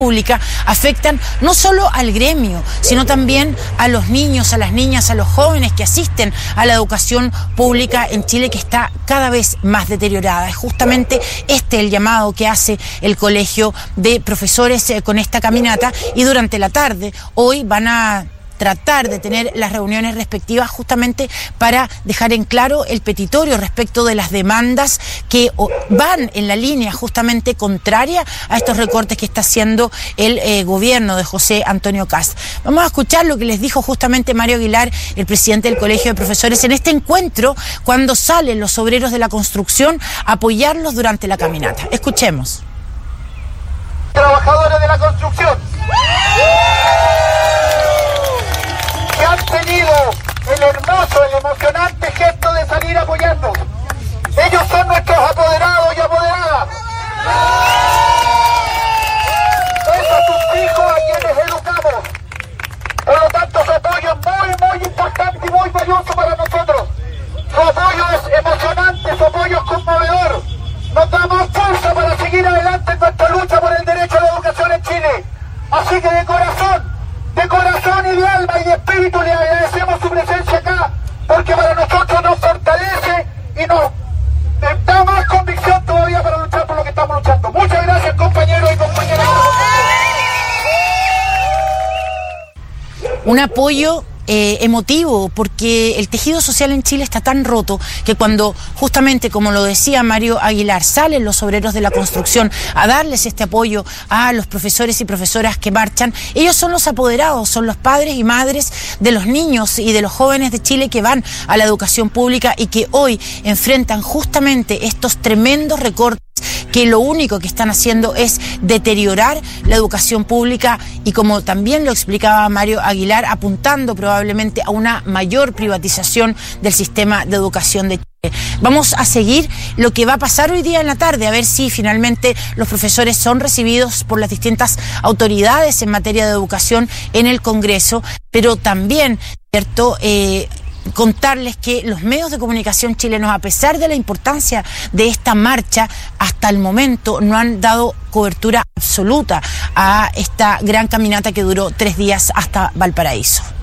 pública afectan no solo al gremio, sino también a los niños, a las niñas, a los jóvenes que asisten a la educación pública en Chile, que está cada vez más deteriorada. Es justamente el llamado que hace el Colegio de Profesores con esta caminata, y durante la tarde hoy van a tratar de tener las reuniones respectivas justamente para dejar en claro el petitorio respecto de las demandas que van en la línea justamente contraria a estos recortes que está haciendo el gobierno de José Antonio Kast. Vamos a escuchar lo que les dijo justamente Mario Aguilar, el presidente del Colegio de Profesores, en este encuentro cuando salen los obreros de la construcción a apoyarlos durante la caminata. Escuchemos. Trabajadores de la construcción que han tenido el hermoso, el emocionante gesto de salir a apoyarnos. Ellos son nuestros apoderados y apoderadas. Es a sus hijos a quienes educamos. Por lo tanto, su apoyo es muy importante y muy valioso para nosotros. Su apoyo es emocionante, su apoyo es conmovedor. Nos da más fuerza para seguir adelante en nuestra lucha por el derecho a la educación en Chile. Así que de corazón y de alma y de espíritu le agradecemos su presencia acá, porque para nosotros nos fortalece y nos da más convicción todavía para luchar por lo que estamos luchando. Muchas gracias, compañeros y compañeras. Un apoyo emotivo, porque el tejido social en Chile está tan roto que cuando justamente, como lo decía Mario Aguilar, salen los obreros de la construcción a darles este apoyo a los profesores y profesoras que marchan, ellos son los apoderados, son los padres y madres de los niños y de los jóvenes de Chile que van a la educación pública y que hoy enfrentan justamente estos tremendos recortes que lo único que están haciendo es deteriorar la educación pública y, como también lo explicaba Mario Aguilar, apuntando probablemente a una mayor privatización del sistema de educación de Chile. Vamos a seguir lo que va a pasar hoy día en la tarde, a ver si finalmente los profesores son recibidos por las distintas autoridades en materia de educación en el Congreso, pero también, ¿cierto?, contarles que los medios de comunicación chilenos, a pesar de la importancia de esta marcha, hasta el momento no han dado cobertura absoluta a esta gran caminata que duró 3 días hasta Valparaíso.